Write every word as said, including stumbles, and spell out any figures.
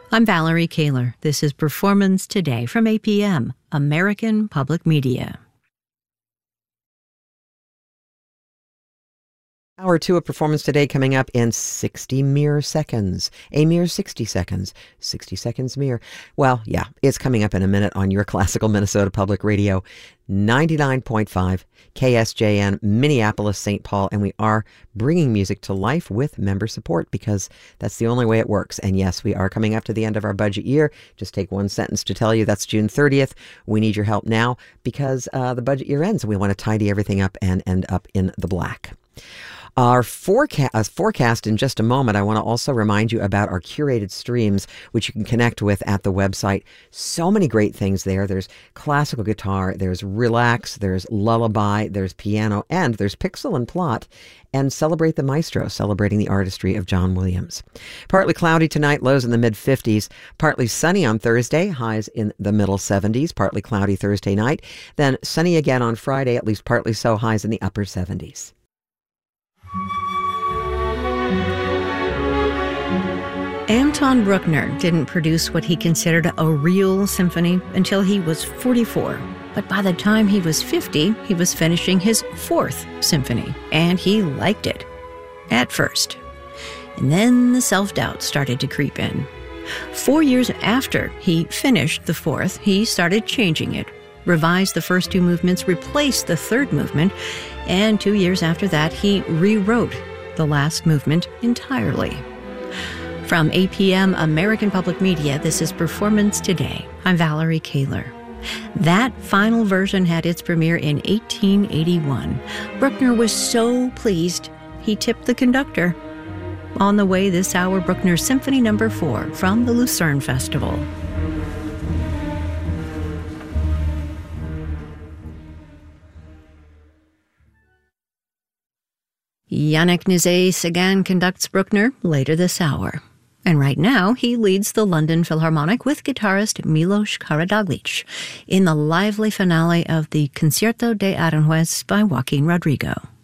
I'm Valerie Kaler. This is Performance Today from A P M, American Public Media. Hour two of Performance Today coming up in sixty mere seconds. A mere sixty seconds. sixty seconds mere. Well, yeah, it's coming up in a minute on your classical Minnesota Public Radio, ninety-nine point five K S J N, Minneapolis, Saint Paul, and we are bringing music to life with member support because that's the only way it works. And yes, we are coming up to the end of our budget year. Just take one sentence to tell you that's June thirtieth. We need your help now because uh, the budget year ends and we want to tidy everything up and end up in the black. Our forecast, uh, forecast in just a moment, I want to also remind you about our curated streams, which you can connect with at the website. So many great things there. There's classical guitar, there's relax, there's lullaby, there's piano, and there's pixel and plot, and Celebrate the Maestro, celebrating the artistry of John Williams. Partly cloudy tonight, lows in the mid-fifties. Partly sunny on Thursday, highs in the middle seventies. Partly cloudy Thursday night. Then sunny again on Friday, at least partly so, highs in the upper seventies. Anton Bruckner didn't produce what he considered a real symphony until he was forty-four. But by the time he was fifty, he was finishing his fourth symphony, and he liked it. At first. And then the self-doubt started to creep in. Four years after he finished the fourth, he started changing it, revised the first two movements, replaced the third movement, and two years after that, he rewrote the last movement entirely. From A P M American Public Media, this is Performance Today. I'm Valerie Kaler. That final version had its premiere in eighteen eighty-one. Bruckner was so pleased, he tipped the conductor. On the way this hour, Bruckner's Symphony Number four from the Lucerne Festival. Yannick Nézet-Séguin conducts Bruckner later this hour. And right now, he leads the London Philharmonic with guitarist Milos Karadzic in the lively finale of the Concierto de Aranjuez by Joaquin Rodrigo.